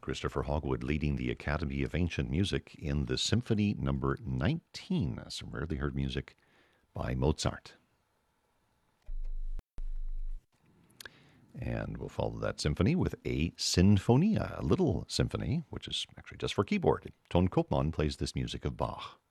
Christopher Hogwood leading the Academy of Ancient Music in the Symphony Number 19, some rarely heard music by Mozart. And we'll follow that symphony with a sinfonia, a little symphony, which is actually just for keyboard. Ton Koopman plays this music of Bach.